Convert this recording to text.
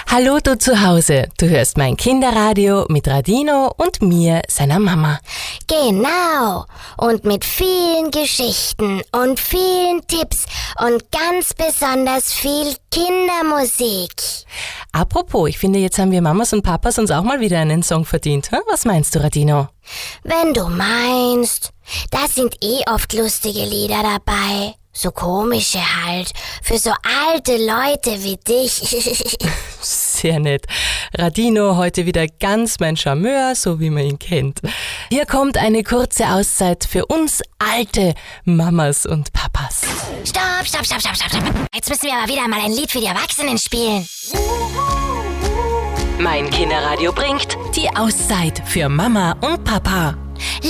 Hallo du zu Hause, du hörst mein Kinderradio mit Radino und mir, seiner Mama. Genau, und mit vielen Geschichten und vielen Tipps und ganz besonders viel Kindermusik. Apropos, ich finde, jetzt haben wir Mamas und Papas uns auch mal wieder einen Song verdient. Was meinst du, Radino? Wenn du meinst, da sind oft lustige Lieder dabei. So komische halt, für so alte Leute wie dich. Sehr nett. Radino heute wieder ganz mein Charmeur, so wie man ihn kennt. Hier kommt eine kurze Auszeit für uns alte Mamas und Papas. Stopp. Jetzt müssen wir aber wieder mal ein Lied für die Erwachsenen spielen. Mein Kinderradio bringt die Auszeit für Mama und Papa.